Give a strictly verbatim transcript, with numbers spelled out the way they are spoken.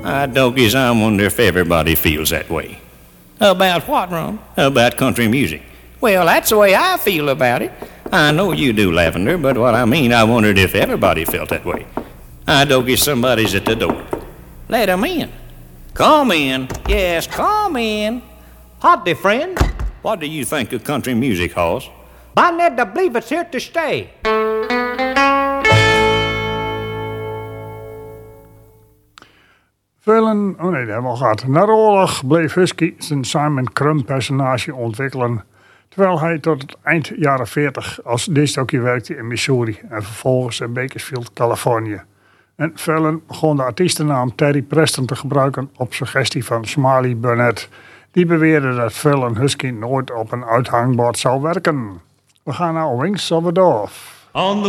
I dokies, I wonder if everybody feels that way. About what, Ron? About country music. Well, that's the way I feel about it. I know you do, Lavender, but what I mean, I wondered if everybody felt that way. I dokies, somebody's at the door. Let him in. Come in. Yes, come in. Howdy, friend. What do you think of country music, Hoss? I need to believe it's here to stay. Velen, oh nee, dat hebben we al gehad. Na de oorlog bleef Husky zijn Simon Crumb personage ontwikkelen, terwijl hij tot het eind jaren veertig als discjockey werkte in Missouri en vervolgens in Bakersfield, Californië. En Velen begon de artiestennaam Terry Preston te gebruiken op suggestie van Smiley Burnett, die beweerde dat Velen Husky nooit op een uithangbord zou werken. We gaan naar Wings of a Dove. On the